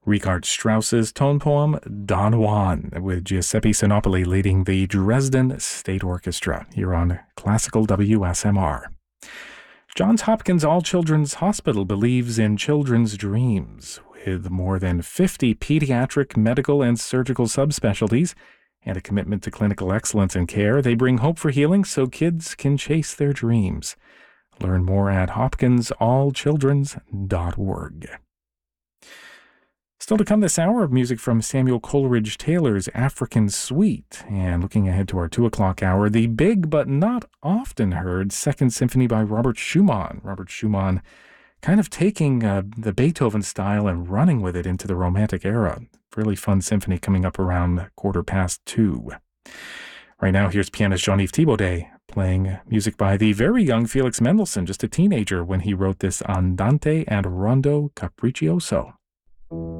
Richard Strauss's tone poem Don Juan, with Giuseppe Sinopoli leading the Dresden State Orchestra here on Classical WSMR. Johns Hopkins All Children's Hospital believes in children's dreams. With more than 50 pediatric, medical, and surgical subspecialties and a commitment to clinical excellence in care, they bring hope for healing so kids can chase their dreams. Learn more at hopkinsallchildrens.org. Still to come this hour of music from Samuel Coleridge Taylor's African Suite. And looking ahead to our 2 o'clock hour, the big but not often heard Second Symphony by Robert Schumann. Robert Schumann kind of taking the Beethoven style and running with it into the Romantic era. Really fun symphony coming up around 2:15. Right now, here's pianist Jean-Yves Thibaudet playing music by the very young Felix Mendelssohn, just a teenager when he wrote this Andante and Rondo Capriccioso.